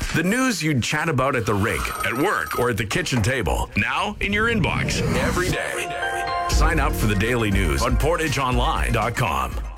The news you'd chat about at the rink, at work, or at the kitchen table. Now in your inbox every day. Sign up for the daily news on PortageOnline.com.